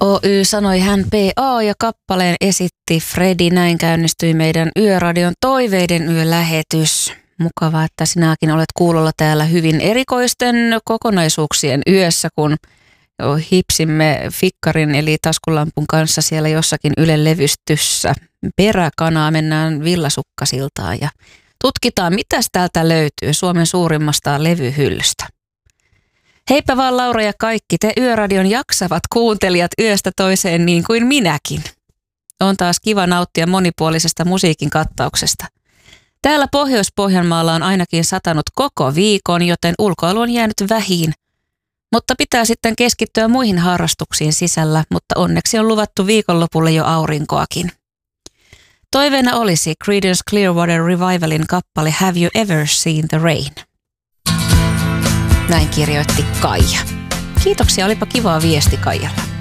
Oy sanoi hän PA ja kappaleen esitti Fredi. Näin käynnistyi meidän Yöradion toiveiden yölähetys. Mukavaa, että sinäkin olet kuulolla täällä hyvin erikoisten kokonaisuuksien yössä, kun hipsimme fikkarin eli taskulampun kanssa siellä jossakin Ylen levystyssä. Peräkanaa mennään Villasukkasiltaan ja tutkitaan, mitäs täältä löytyy Suomen suurimmasta levyhyllystä. Heipä vaan Laura ja kaikki te Yöradion jaksavat kuuntelijat yöstä toiseen niin kuin minäkin. On taas kiva nauttia monipuolisesta musiikin kattauksesta. Täällä Pohjois-Pohjanmaalla on ainakin satanut koko viikon, joten ulkoilu on jäänyt vähiin. Mutta pitää sitten keskittyä muihin harrastuksiin sisällä, mutta onneksi on luvattu viikonlopulle jo aurinkoakin. Toiveena olisi Creedence Clearwater Revivalin kappale Have You Ever Seen the Rain? Näin kirjoitti Kaija. Kiitoksia, olipa kivaa viesti Kaijalla.